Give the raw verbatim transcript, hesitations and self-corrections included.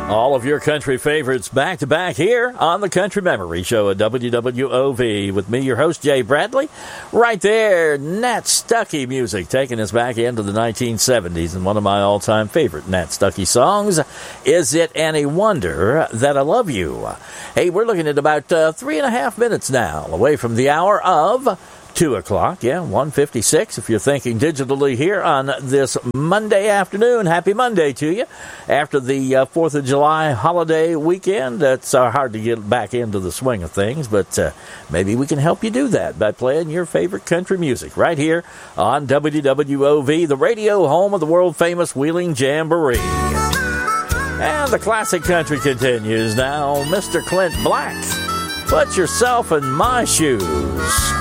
All of your country favorites back to back here on the Country Memory Show at W W O V with me, your host, Jay Bradley. Right there, Nat Stuckey music taking us back into the nineteen seventies. And one of my all-time favorite Nat Stuckey songs, Is It Any Wonder That I Love You? Hey, we're looking at about uh, three and a half minutes now away from the hour of two o'clock, yeah, one fifty-six if you're thinking digitally here on this Monday afternoon. Happy Monday to you. After the uh, fourth of July holiday weekend, it's uh, hard to get back into the swing of things, but uh, maybe we can help you do that by playing your favorite country music right here on W W O V, the radio home of the world-famous Wheeling Jamboree. And the classic country continues now. Mister Clint Black, Put Yourself in My Shoes.